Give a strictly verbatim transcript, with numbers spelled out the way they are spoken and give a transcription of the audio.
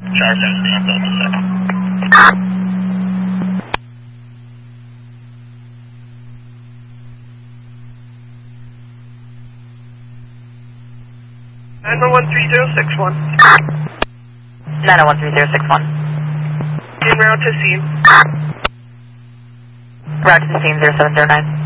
Charge seventeen on Delta seven. nine one three zero six one. nine one three zero six one. En route to scene. Route to the scene zero seven zero nine.